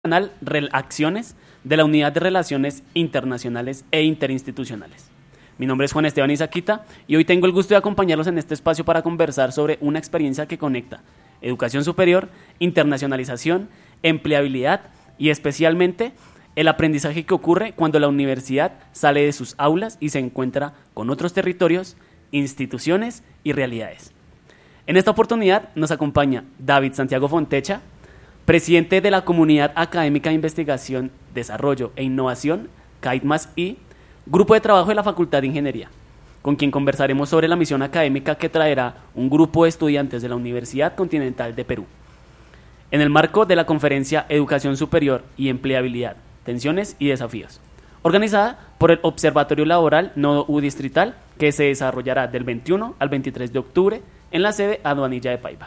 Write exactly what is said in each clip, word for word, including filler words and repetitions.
canal Acciones de la Unidad de Relaciones Internacionales e Interinstitucionales. Mi nombre es Juan Esteban Izaquita y hoy tengo el gusto de acompañarlos en este espacio para conversar sobre una experiencia que conecta educación superior, internacionalización, empleabilidad y especialmente el aprendizaje que ocurre cuando la universidad sale de sus aulas y se encuentra con otros territorios, instituciones y realidades. En esta oportunidad nos acompaña David Santiago Fontecha, presidente de la Comunidad Académica de Investigación, Desarrollo e Innovación, C A I T más I, grupo de trabajo de la Facultad de Ingeniería, con quien conversaremos sobre la misión académica que traerá un grupo de estudiantes de la Universidad Continental de Perú, en el marco de la conferencia Educación Superior y Empleabilidad, Tensiones y Desafíos, organizada por el Observatorio Laboral Nodo U Distrital, que se desarrollará del veintiuno al veintitrés de octubre en la sede Aduanilla de Paiva.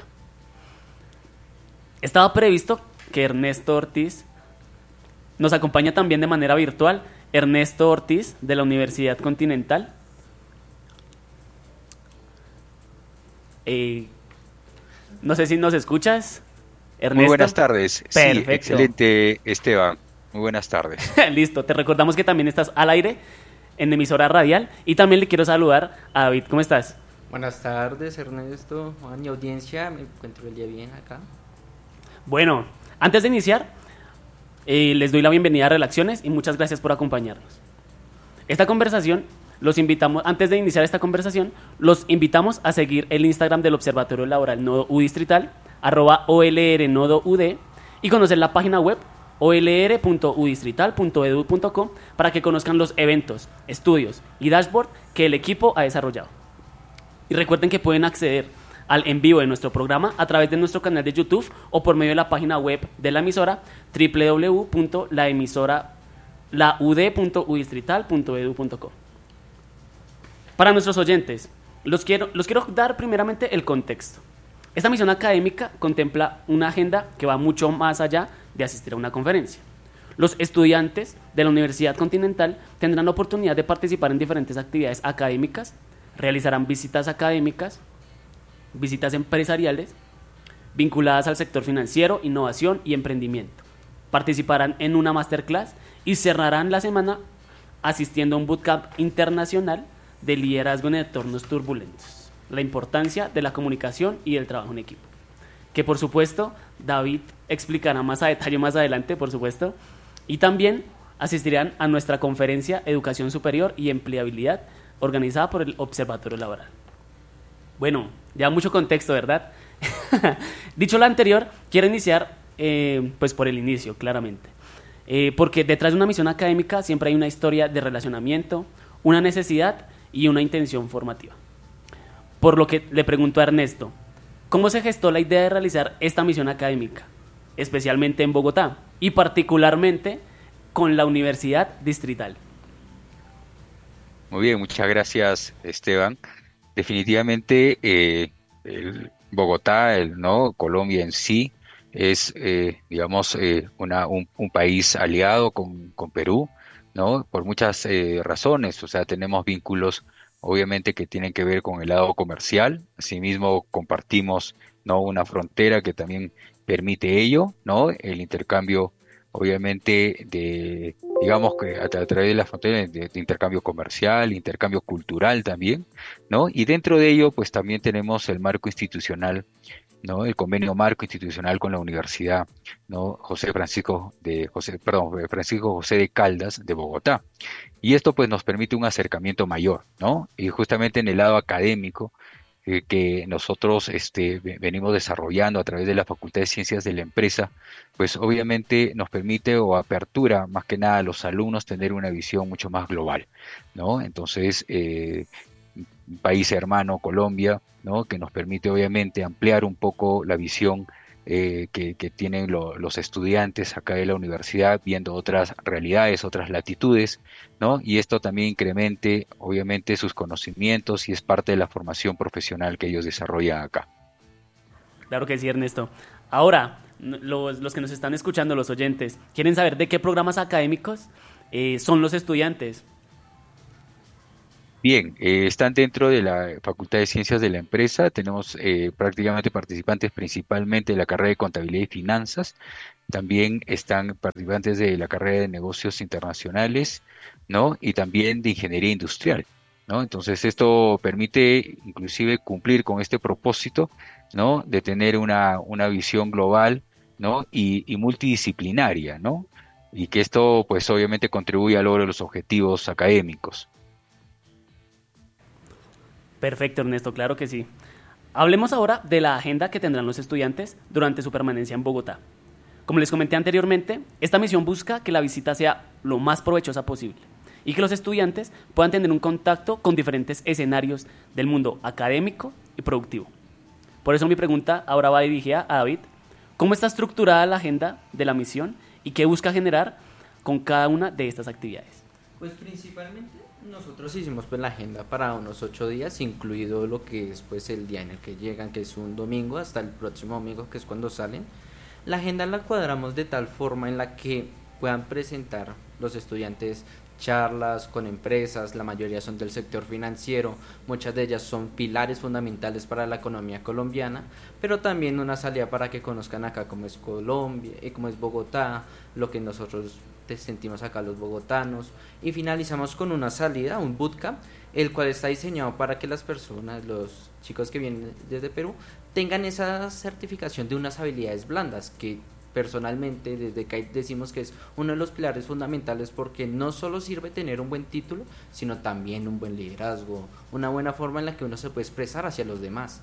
Estaba previsto que Ernesto Ortiz nos acompaña también de manera virtual. Ernesto Ortiz, de la Universidad Continental. Eh, no sé si nos escuchas, Ernesto. Muy buenas tardes. Perfecto. Sí, excelente, Esteban. Muy buenas tardes. Listo, te recordamos que también estás al aire en emisora radial y también le quiero saludar a David. ¿Cómo estás? Buenas tardes, Ernesto, Juan y audiencia. Me encuentro el día bien acá. Bueno, antes de iniciar, eh, les doy la bienvenida a Relaciones y muchas gracias por acompañarnos. Esta conversación, los invitamos, antes de iniciar esta conversación, los invitamos a seguir el Instagram del Observatorio Laboral Nodo U Distrital, arroba O L R Nodo U D, y conocer la página web o l r punto u distrital punto e d u punto co para que conozcan los eventos, estudios y dashboard que el equipo ha desarrollado. Y recuerden que pueden acceder al en vivo de nuestro programa a través de nuestro canal de YouTube o por medio de la página web de la emisora doble u doble u doble u punto la emisora la u d punto u distrital punto e d u punto co. Para nuestros oyentes, los quiero, los quiero dar primeramente el contexto. Esta misión académica contempla una agenda que va mucho más allá de asistir a una conferencia. Los estudiantes de la Universidad Continental tendrán la oportunidad de participar en diferentes actividades académicas, realizarán visitas académicas, visitas empresariales vinculadas al sector financiero, innovación y emprendimiento. Participarán en una masterclass y cerrarán la semana asistiendo a un bootcamp internacional de liderazgo en entornos turbulentos. La importancia de la comunicación y el trabajo en equipo, que por supuesto David explicará más a detalle más adelante, por supuesto, y también asistirán a nuestra conferencia Educación Superior y Empleabilidad, organizada por el Observatorio Laboral. Bueno, ya mucho contexto, ¿verdad? Dicho lo anterior, quiero iniciar eh, pues por el inicio, claramente. Eh, porque detrás de una misión académica siempre hay una historia de relacionamiento, una necesidad y una intención formativa. Por lo que le pregunto a Ernesto, ¿cómo se gestó la idea de realizar esta misión académica, especialmente en Bogotá y particularmente con la Universidad Distrital? Muy bien, muchas gracias, Esteban. Definitivamente, eh, el Bogotá, el, ¿no? Colombia en sí, es, eh, digamos, eh, una, un, un país aliado con, con Perú, ¿no? Por muchas eh, razones. O sea, tenemos vínculos, obviamente, que tienen que ver con el lado comercial. Asimismo, compartimos, ¿no? Una frontera que también permite ello, ¿no? El intercambio, obviamente, de, digamos que a, a través de la frontera de, de intercambio comercial, intercambio cultural también, ¿no? Y dentro de ello, pues también tenemos el marco institucional, ¿no? El convenio marco institucional con la universidad, ¿no? José Francisco de José, perdón, Francisco José de Caldas de Bogotá. Y esto pues nos permite un acercamiento mayor, ¿no? Y justamente en el lado académico, eh, que nosotros este, venimos desarrollando a través de la Facultad de Ciencias de la Empresa, pues obviamente nos permite o apertura más que nada a los alumnos tener una visión mucho más global, ¿no? Entonces, eh, un país hermano, Colombia, ¿no? Que nos permite obviamente ampliar un poco la visión eh, que, que tienen lo, los estudiantes acá de la universidad, viendo otras realidades, otras latitudes, ¿no? Y esto también incremente obviamente sus conocimientos y es parte de la formación profesional que ellos desarrollan acá. Claro que sí, Ernesto. Ahora, los, los que nos están escuchando, los oyentes, ¿quieren saber de qué programas académicos eh, son los estudiantes? Bien, eh, están dentro de la Facultad de Ciencias de la Empresa. Tenemos eh, prácticamente participantes principalmente de la carrera de Contabilidad y Finanzas. También están participantes de la carrera de Negocios Internacionales, ¿no? Y también de Ingeniería Industrial, ¿no? Entonces, esto permite inclusive cumplir con este propósito, ¿no? De tener una, una visión global, ¿no? Y, y multidisciplinaria, ¿no? Y que esto, pues, obviamente contribuye al logro de los objetivos académicos. Perfecto, Ernesto, claro que sí. Hablemos ahora de la agenda que tendrán los estudiantes durante su permanencia en Bogotá. Como les comenté anteriormente, esta misión busca que la visita sea lo más provechosa posible y que los estudiantes puedan tener un contacto con diferentes escenarios del mundo académico y productivo. Por eso mi pregunta ahora va dirigida a David. ¿Cómo está estructurada la agenda de la misión y qué busca generar con cada una de estas actividades? Pues principalmente nosotros hicimos pues la agenda para unos ocho días, incluido lo que es pues el día en el que llegan, que es un domingo, hasta el próximo domingo, que es cuando salen. La agenda la cuadramos de tal forma en la que puedan presentar los estudiantes charlas con empresas, la mayoría son del sector financiero, muchas de ellas son pilares fundamentales para la economía colombiana, pero también una salida para que conozcan acá cómo es Colombia, eh, cómo es Bogotá, lo que nosotros te sentimos acá los bogotanos, y finalizamos con una salida, un bootcamp, el cual está diseñado para que las personas, los chicos que vienen desde Perú, tengan esa certificación de unas habilidades blandas que personalmente desde C A I decimos que es uno de los pilares fundamentales, porque no solo sirve tener un buen título, sino también un buen liderazgo, una buena forma en la que uno se puede expresar hacia los demás.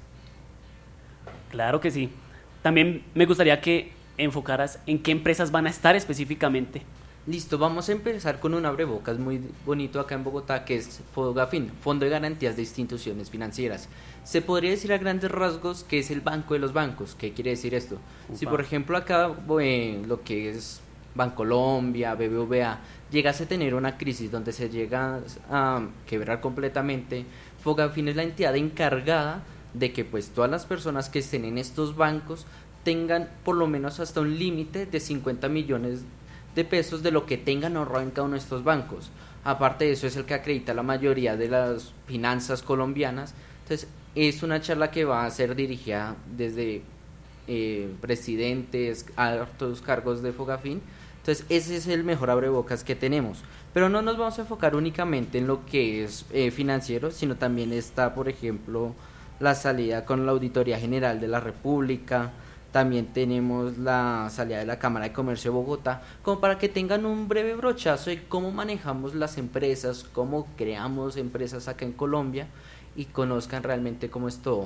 Claro que sí. También me gustaría que enfocaras en qué empresas van a estar específicamente. Listo, vamos a empezar con un abrebocas muy bonito acá en Bogotá, que es FOGAFIN, Fondo de Garantías de Instituciones Financieras. Se podría decir a grandes rasgos que es el banco de los bancos. ¿Qué quiere decir esto? Upa. Si por ejemplo acá eh, lo que es Bancolombia, B B V A, llegase a tener una crisis donde se llega a quebrar completamente, FOGAFIN es la entidad encargada de que pues todas las personas que estén en estos bancos tengan por lo menos hasta un límite de cincuenta millones de pesos de lo que tengan ahorrado en cada uno de estos bancos. Aparte de eso, es el que acredita la mayoría de las finanzas colombianas. Entonces es una charla que va a ser dirigida desde eh, presidentes a altos cargos de FOGAFIN. Entonces ese es el mejor abrebocas que tenemos, pero no nos vamos a enfocar únicamente en lo que es eh, financiero, sino también está, por ejemplo, la salida con la Auditoría General de la República. También tenemos la salida de la Cámara de Comercio de Bogotá, como para que tengan un breve brochazo de cómo manejamos las empresas, cómo creamos empresas acá en Colombia y conozcan realmente cómo es todo.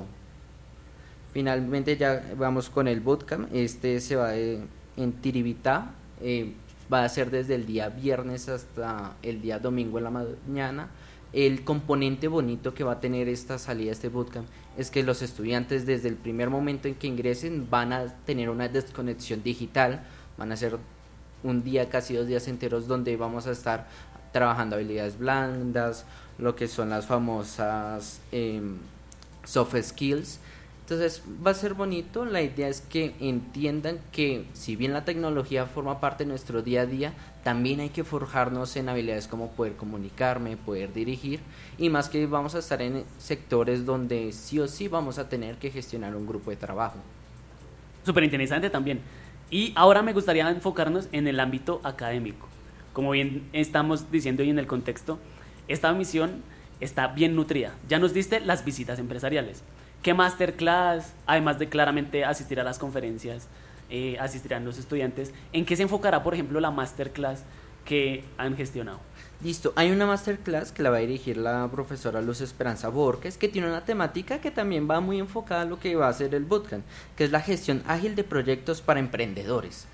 Finalmente ya vamos con el bootcamp. Este se va de, en Tiribitá, eh, va a ser desde el día viernes hasta el día domingo en la mañana. El componente bonito que va a tener esta salida, este bootcamp, es que los estudiantes desde el primer momento en que ingresen van a tener una desconexión digital, van a ser un día, casi dos días enteros, donde vamos a estar trabajando habilidades blandas, lo que son las famosas eh, soft skills. Entonces va a ser bonito. La idea es que entiendan que si bien la tecnología forma parte de nuestro día a día, también hay que forjarnos en habilidades como poder comunicarme, poder dirigir, y más que vamos a estar en sectores donde sí o sí vamos a tener que gestionar un grupo de trabajo. Súper interesante también. Y ahora me gustaría enfocarnos en el ámbito académico. Como bien estamos diciendo hoy en el contexto, esta misión está bien nutrida. Ya nos diste las visitas empresariales. ¿Qué masterclass, además de claramente asistir a las conferencias, eh, asistirán los estudiantes? ¿En qué se enfocará, por ejemplo, la masterclass que han gestionado? Listo, hay una masterclass que la va a dirigir la profesora Luz Esperanza Borges, que tiene una temática que también va muy enfocada a lo que va a ser el bootcamp, que es la gestión ágil de proyectos para emprendedores.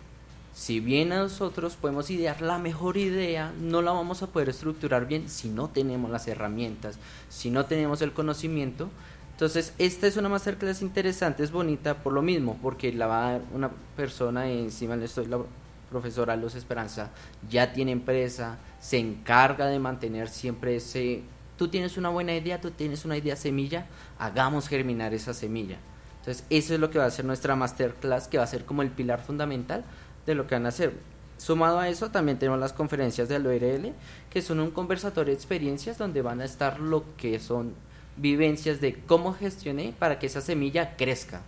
Si bien nosotros podemos idear la mejor idea, no la vamos a poder estructurar bien si no tenemos las herramientas, si no tenemos el conocimiento. Entonces esta es una masterclass interesante, es bonita por lo mismo, porque la va a dar una persona, encima de esto la profesora Luz Esperanza ya tiene empresa, se encarga de mantener siempre ese, tú tienes una buena idea, tú tienes una idea semilla, hagamos germinar esa semilla. Entonces eso es lo que va a ser nuestra masterclass, que va a ser como el pilar fundamental de lo que van a hacer. Sumado a eso, también tenemos las conferencias del O R L, que son un conversatorio de experiencias donde van a estar lo que son vivencias de cómo gestioné para que esa semilla crezca.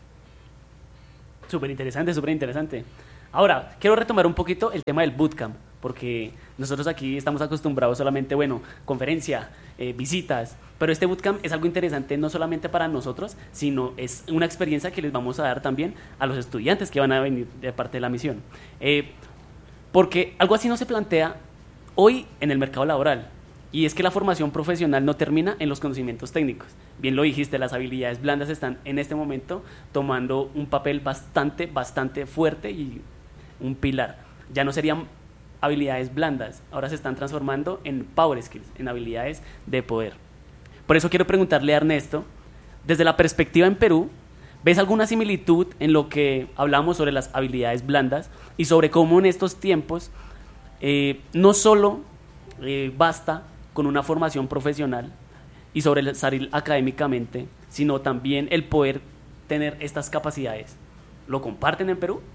Súper interesante, súper interesante. Ahora, quiero retomar un poquito el tema del bootcamp, porque nosotros aquí estamos acostumbrados solamente, bueno, conferencia, eh, visitas, pero este bootcamp es algo interesante no solamente para nosotros, sino es una experiencia que les vamos a dar también a los estudiantes que van a venir de parte de la misión. Eh, porque algo así no se plantea hoy en el mercado laboral, y es que la formación profesional no termina en los conocimientos técnicos. Bien lo dijiste, las habilidades blandas están en este momento tomando un papel bastante, bastante fuerte y un pilar. Ya no serían habilidades blandas, ahora se están transformando en power skills, en habilidades de poder. Por eso quiero preguntarle a Ernesto, desde la perspectiva en Perú, ¿ves alguna similitud en lo que hablamos sobre las habilidades blandas y sobre cómo en estos tiempos eh, no solo eh, basta con una formación profesional y sobresalir académicamente, sino también el poder tener estas capacidades? ¿Lo comparten en Perú?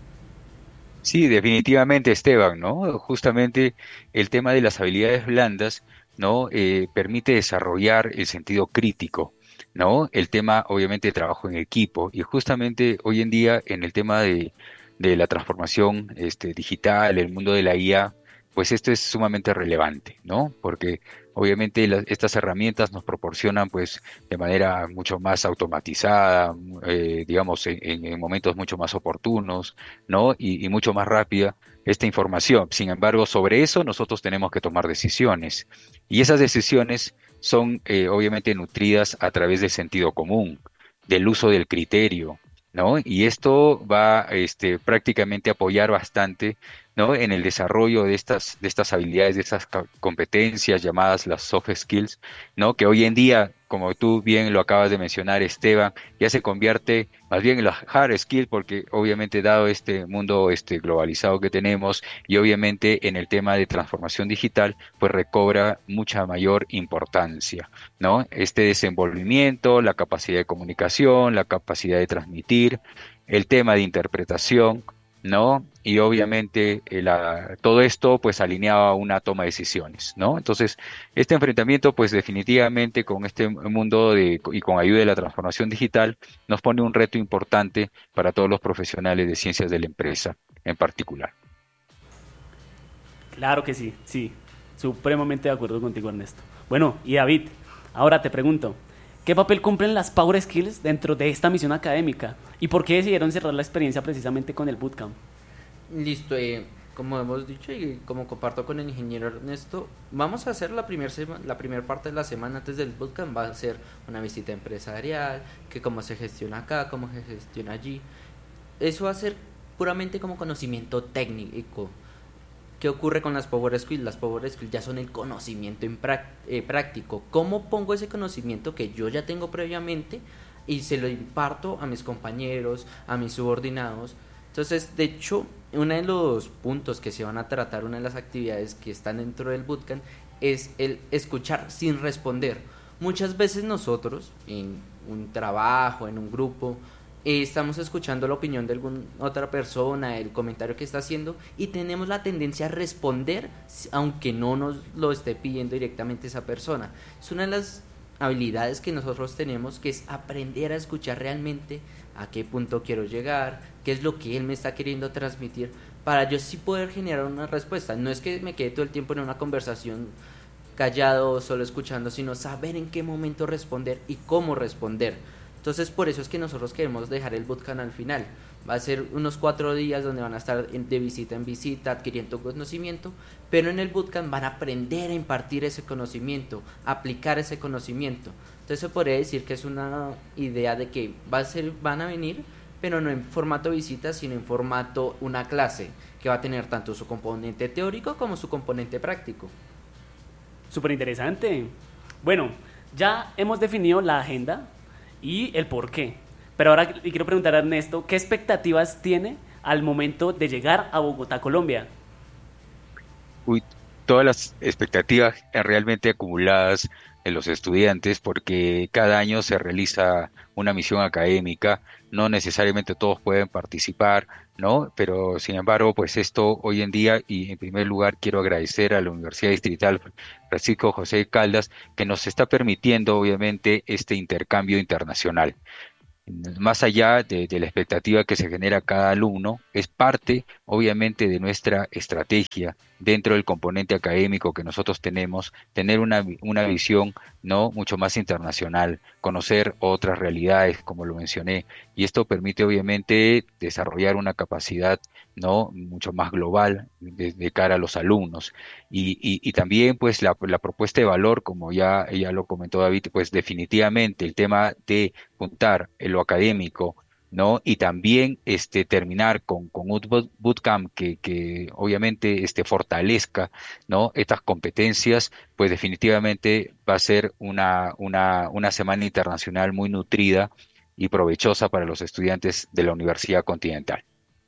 Sí, definitivamente, Esteban, ¿no? Justamente el tema de las habilidades blandas, ¿no? Eh, permite desarrollar el sentido crítico, ¿no? El tema, obviamente, de trabajo en equipo. Y justamente hoy en día, en el tema de, de la transformación este, digital, el mundo de la I A, pues esto es sumamente relevante, ¿no? Porque obviamente la- estas herramientas nos proporcionan, pues, de manera mucho más automatizada, eh, digamos, en, en- en momentos mucho más oportunos, ¿no? Y, y mucho más rápida esta información. Sin embargo, sobre eso nosotros tenemos que tomar decisiones. Y esas decisiones son, eh, obviamente, nutridas a través del sentido común, del uso del criterio, ¿no? Y esto va, este, prácticamente a apoyar bastante, ¿no? En el desarrollo de estas, de estas habilidades, de estas ca- competencias llamadas las soft skills, ¿no? Que hoy en día, como tú bien lo acabas de mencionar, Esteban, ya se convierte más bien en las hard skills, porque obviamente dado este mundo este, globalizado que tenemos y obviamente en el tema de transformación digital, pues recobra mucha mayor importancia, ¿no? Este desenvolvimiento, la capacidad de comunicación, la capacidad de transmitir, el tema de interpretación, ¿no? Y obviamente eh, la- todo esto pues alineado a una toma de decisiones, ¿no? Entonces, este enfrentamiento pues definitivamente con este mundo de, y con ayuda de la transformación digital nos pone un reto importante para todos los profesionales de ciencias de la empresa en particular. Claro que sí, sí, supremamente de acuerdo contigo, Ernesto. Bueno, y David, ahora te pregunto, ¿qué papel cumplen las Power Skills dentro de esta misión académica? ¿Y por qué decidieron cerrar la experiencia precisamente con el bootcamp? Listo, eh, como hemos dicho y como comparto con el ingeniero Ernesto, vamos a hacer la primera la primera parte de la semana antes del bootcamp, va a ser una visita empresarial, que cómo se gestiona acá, cómo se gestiona allí. Eso va a ser puramente como conocimiento técnico. ¿Qué ocurre con las Power Skills? Las Power Skills ya son el conocimiento en prac- eh, práctico. ¿Cómo pongo ese conocimiento que yo ya tengo previamente y se lo imparto a mis compañeros, a mis subordinados? Entonces, de hecho, uno de los puntos que se van a tratar, una de las actividades que están dentro del bootcamp, es el escuchar sin responder. Muchas veces nosotros, en un trabajo, en un grupo, eh, estamos escuchando la opinión de alguna otra persona, el comentario que está haciendo, y tenemos la tendencia a responder, s- aunque no nos lo esté pidiendo directamente esa persona. Es una de las habilidades que nosotros tenemos, que es aprender a escuchar realmente a qué punto quiero llegar, qué es lo que él me está queriendo transmitir, para yo sí poder generar una respuesta. No es que me quede todo el tiempo en una conversación callado, solo escuchando, sino saber en qué momento responder y cómo responder. Entonces, por eso es que nosotros queremos dejar el bootcamp al final. Va a ser unos cuatro días donde van a estar en- de visita en visita, adquiriendo conocimiento, pero en el bootcamp van a aprender a impartir ese conocimiento, aplicar ese conocimiento. Entonces, se podría decir que es una idea de que va a ser, van a venir, pero no en formato visita, sino en formato una clase, que va a tener tanto su componente teórico como su componente práctico. Súper interesante. Bueno, ya hemos definido la agenda y el por qué. Pero ahora le quiero preguntar a Ernesto, ¿qué expectativas tiene al momento de llegar a Bogotá, Colombia? Uy, todas las expectativas eh, realmente acumuladas de los estudiantes, porque cada año se realiza una misión académica, no necesariamente todos pueden participar, ¿no? Pero sin embargo, pues esto hoy en día, y en primer lugar quiero agradecer a la Universidad Distrital Francisco José Caldas, que nos está permitiendo obviamente este intercambio internacional. Más allá de, de la expectativa que se genera cada alumno, es parte, obviamente, de nuestra estrategia dentro del componente académico que nosotros tenemos, tener una, vi- una visión, ¿no?, mucho más internacional, conocer otras realidades, como lo mencioné, y esto permite, obviamente, desarrollar una capacidad, ¿no?, mucho más global de, de cara a los alumnos. Y, y, y también, pues, la, la propuesta de valor, como ya, ya lo comentó David, pues definitivamente el tema de juntar en lo académico, ¿no? Y también este, terminar con, con un boot- bootcamp que, que obviamente este, fortalezca, ¿no?, estas competencias, pues definitivamente va a ser una, una, una semana internacional muy nutrida y provechosa para los estudiantes de la Universidad Continental.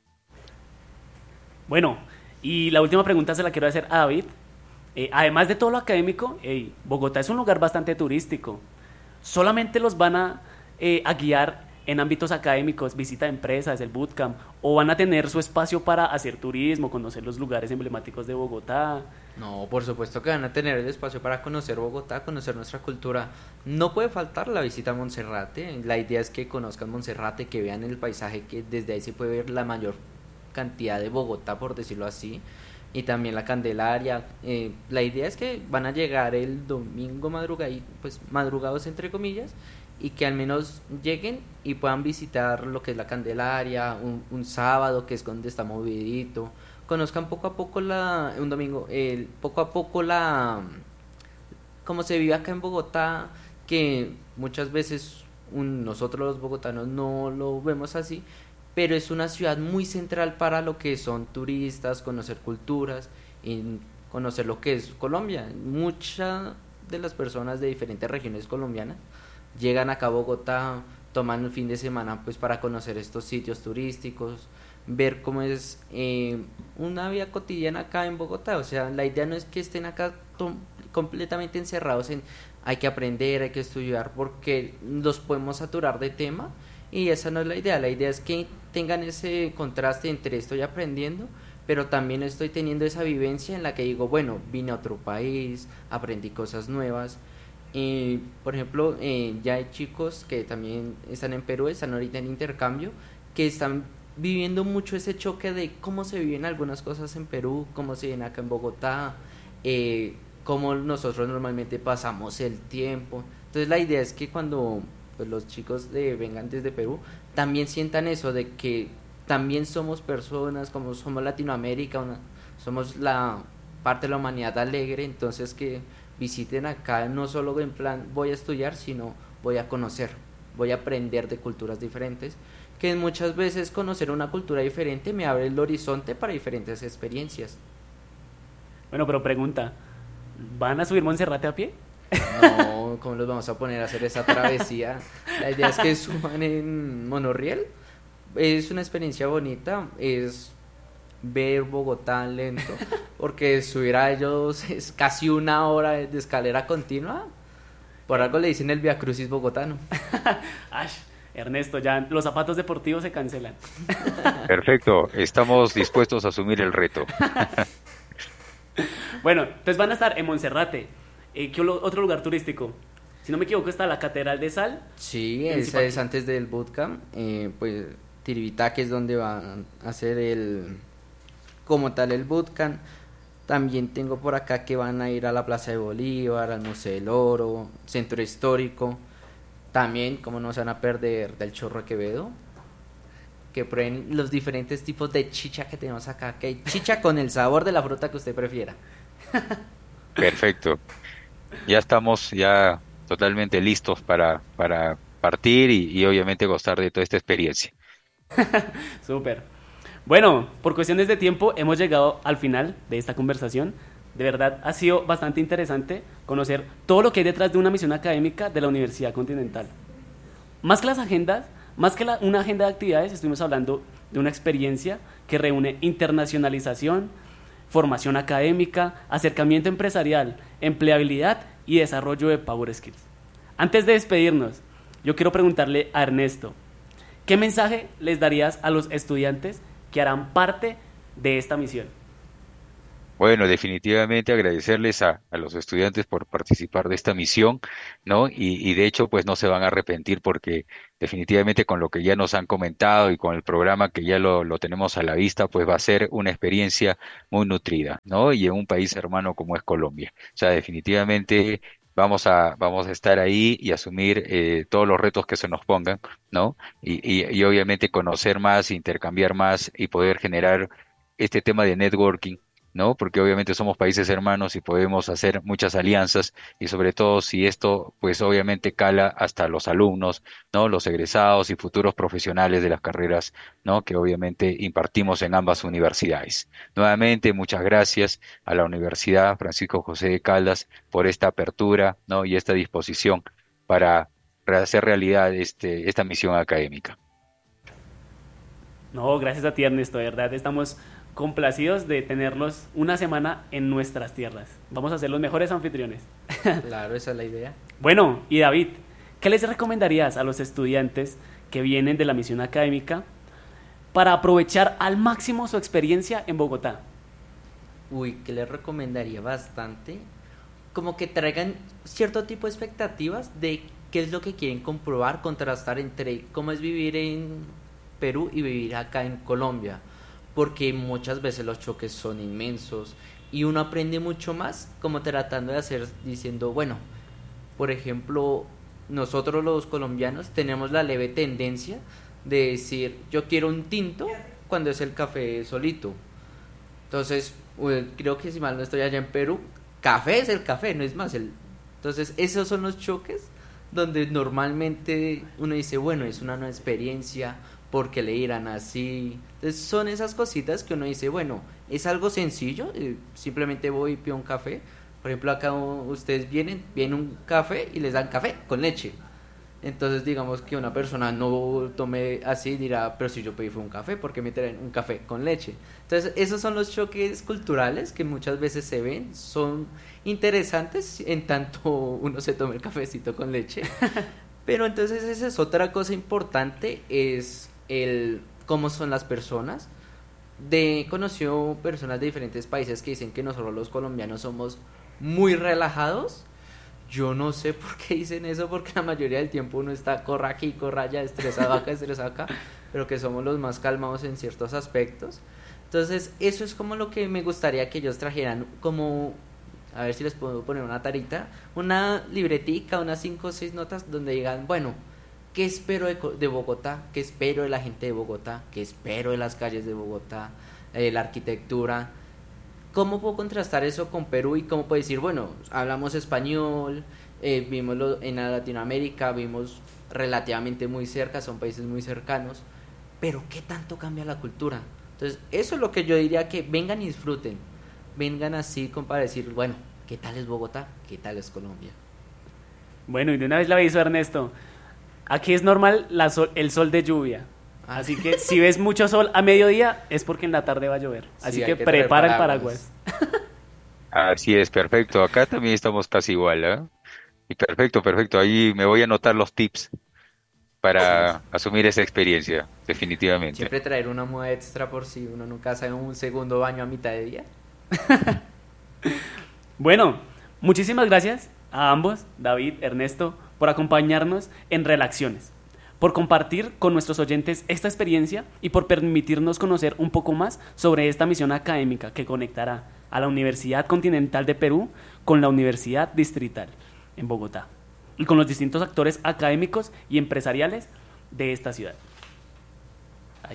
Bueno, y la última pregunta se la quiero hacer a David. Eh, además de todo lo académico, ey, Bogotá es un lugar bastante turístico. ¿Solamente los van a, eh, a guiar en ámbitos académicos, visita de empresas, el bootcamp, o van a tener su espacio para hacer turismo, conocer los lugares emblemáticos de Bogotá? No, por supuesto que van a tener el espacio para conocer Bogotá, conocer nuestra cultura. No puede faltar la visita a Monserrate. La idea es que conozcan Monserrate, que vean el paisaje, que desde ahí se puede ver la mayor cantidad de Bogotá, por decirlo así. Y también la Candelaria. Eh, la idea es que van a llegar el domingo madrugada, pues madrugados entre comillas, y que al menos lleguen y puedan visitar lo que es la Candelaria, un, un sábado que es donde está movidito, conozcan poco a poco la, un domingo, el, poco a poco la, como se vive acá en Bogotá, que muchas veces un- nosotros los bogotanos no lo vemos así, pero es una ciudad muy central para lo que son turistas, conocer culturas y conocer lo que es Colombia. Muchas de las personas de diferentes regiones colombianas llegan acá a Bogotá, toman un fin de semana pues para conocer estos sitios turísticos, ver cómo es eh, una vida cotidiana acá en Bogotá. O sea, la idea no es que estén acá to- completamente encerrados en hay que aprender, hay que estudiar, porque los podemos saturar de tema y esa no es la idea. La idea es que tengan ese contraste entre estoy aprendiendo, pero también estoy teniendo esa vivencia en la que digo, bueno, vine a otro país, aprendí cosas nuevas. Y, por ejemplo, eh, ya hay chicos que también están en Perú, están ahorita en intercambio, que están viviendo mucho ese choque de cómo se viven algunas cosas en Perú, cómo se viven acá en Bogotá, eh, cómo nosotros normalmente pasamos el tiempo. Entonces la idea es que cuando pues, los chicos de, vengan desde Perú, también sientan eso de que también somos personas, como somos Latinoamérica, una, somos la parte de la humanidad alegre, entonces que visiten acá no solo en plan voy a estudiar, sino voy a conocer, voy a aprender de culturas diferentes, que muchas veces conocer una cultura diferente me abre el horizonte para diferentes experiencias. Bueno, pero pregunta, ¿van a subir Monserrate a pie? No, ¿cómo los vamos a poner a hacer esa travesía? La idea es que suban en monorriel. Es una experiencia bonita, es ver Bogotá lento, porque subir a ellos es casi una hora de escalera continua. Por algo le dicen el Via Crucis bogotano. Ay, Ernesto, ya los zapatos deportivos se cancelan. Perfecto, estamos dispuestos a asumir el reto. Bueno, entonces van a estar en Monserrate. Eh, ¿qué lo- otro lugar turístico? Si no me equivoco, está la Catedral de Sal. Sí, En esa Zipaquí. es antes del bootcamp. Eh, pues Tiribitá, que es donde van a hacer el, como tal, el bootcamp. También tengo por acá que van a ir a la Plaza de Bolívar, al Museo del Oro, Centro Histórico. También, como no se van a perder, del Chorro de Quevedo, que prueben los diferentes tipos de chicha que tenemos acá, que hay chicha con el sabor de la fruta que usted prefiera. Perfecto. Ya estamos ya totalmente listos para, para partir y, y obviamente gozar de toda esta experiencia. Súper. Bueno, por cuestiones de tiempo hemos llegado al final de esta conversación. De verdad ha sido bastante interesante conocer todo lo que hay detrás de una misión académica de la Universidad Continental. Más que las agendas, más que la- una agenda de actividades, estuvimos hablando de una experiencia que reúne internacionalización, formación académica, acercamiento empresarial, empleabilidad y desarrollo de Power Skills. Antes de despedirnos, yo quiero preguntarle a Ernesto, ¿qué mensaje les darías a los estudiantes que harán parte de esta misión? Bueno, definitivamente agradecerles a, a los estudiantes por participar de esta misión, ¿no? Y, y de hecho, pues no se van a arrepentir porque definitivamente con lo que ya nos han comentado y con el programa que ya lo, lo tenemos a la vista, pues va a ser una experiencia muy nutrida, ¿no? Y en un país hermano como es Colombia. O sea, definitivamente vamos a, vamos a estar ahí y asumir eh, todos los retos que se nos pongan, ¿no? Y, y, y obviamente conocer más, intercambiar más y poder generar este tema de networking, ¿no? Porque obviamente somos países hermanos y podemos hacer muchas alianzas y sobre todo si esto, pues obviamente cala hasta los alumnos, ¿no? Los egresados y futuros profesionales de las carreras, ¿no? Que obviamente impartimos en ambas universidades. Nuevamente, muchas gracias a la Universidad Francisco José de Caldas por esta apertura, ¿no? Y esta disposición para hacer realidad este, esta misión académica. No, gracias a ti, Ernesto, de verdad estamos complacidos de tenerlos una semana en nuestras tierras. Vamos a ser los mejores anfitriones. Claro, esa es la idea. Bueno, y David, ¿qué les recomendarías a los estudiantes que vienen de la misión académica para aprovechar al máximo su experiencia en Bogotá? Uy, que les recomendaría bastante, como que traigan cierto tipo de expectativas de qué es lo que quieren comprobar, contrastar entre cómo es vivir en Perú y vivir acá en Colombia, porque muchas veces los choques son inmensos y uno aprende mucho más como tratando de hacer, diciendo, bueno, por ejemplo, nosotros los colombianos tenemos la leve tendencia de decir, yo quiero un tinto cuando es el café solito. Entonces, creo que si mal no estoy allá en Perú, café es el café, no es más el... Entonces, esos son los choques donde normalmente uno dice, bueno, es una nueva experiencia, porque le irán así. Entonces son esas cositas que uno dice, bueno, es algo sencillo, eh, simplemente voy y pido un café. Por ejemplo, acá ustedes vienen, viene un café y les dan café con leche. Entonces digamos que una persona no tome así, dirá, pero si yo pedí fue un café, ¿por qué me traen un café con leche? Entonces esos son los choques culturales que muchas veces se ven, son interesantes en tanto uno se tome el cafecito con leche. Pero entonces esa es otra cosa importante, es el cómo son las personas. De, he conocido personas de diferentes países que dicen que nosotros los colombianos somos muy relajados. Yo no sé por qué dicen eso, porque la mayoría del tiempo uno está corra aquí, corra allá, estresado acá, estresado acá, pero que somos los más calmados en ciertos aspectos. Entonces eso es como lo que me gustaría que ellos trajeran, como, a ver si les puedo poner una tarita, una libretica, unas cinco o seis notas donde digan, bueno, ¿qué espero de, de Bogotá? ¿Qué espero de la gente de Bogotá? ¿Qué espero de las calles de Bogotá? Eh, la arquitectura. ¿Cómo puedo contrastar eso con Perú y cómo puedo decir, bueno, hablamos español, eh, vimos lo, en Latinoamérica, vimos relativamente muy cerca, son países muy cercanos, pero ¿qué tanto cambia la cultura? Entonces, eso es lo que yo diría, que vengan y disfruten, vengan así como para decir, bueno, ¿qué tal es Bogotá? ¿Qué tal es Colombia? Bueno, y de una vez le aviso a Ernesto, aquí es normal la sol, el sol de lluvia. Así que si ves mucho sol a mediodía es porque en la tarde va a llover. Así Sí, que, que prepara el paraguas. Así es, perfecto. Acá también estamos casi igual, ¿eh? Y perfecto, perfecto. Ahí me voy a anotar los tips para asumir esa experiencia, definitivamente. Siempre traer una moda extra por si uno nunca sabe un segundo baño a mitad de día. Bueno, muchísimas gracias a ambos, David, Ernesto, por acompañarnos en Relaciones, por compartir con nuestros oyentes esta experiencia y por permitirnos conocer un poco más sobre esta misión académica que conectará a la Universidad Continental de Perú con la Universidad Distrital en Bogotá y con los distintos actores académicos y empresariales de esta ciudad. Ay.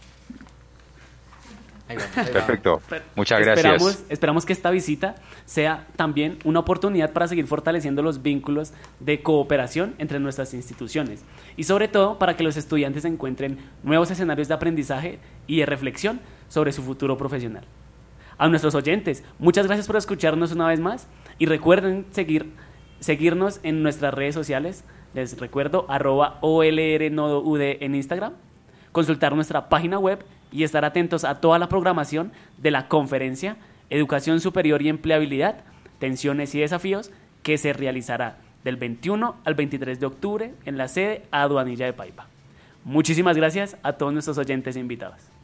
Ahí va, ahí va. Perfecto. Muchas Esperamos, gracias. esperamos que esta visita sea también una oportunidad para seguir fortaleciendo los vínculos de cooperación entre nuestras instituciones y sobre todo para que los estudiantes encuentren nuevos escenarios de aprendizaje y de reflexión sobre su futuro profesional. A nuestros oyentes, muchas gracias por escucharnos una vez más y recuerden seguir, seguirnos en nuestras redes sociales. Les recuerdo arroba olrnodoud en Instagram, consultar nuestra página web y estar atentos a toda la programación de la conferencia Educación Superior y Empleabilidad, Tensiones y Desafíos que se realizará del veintiuno al veintitrés de octubre en la sede Aduanilla de Paipa. Muchísimas gracias a todos nuestros oyentes e invitados.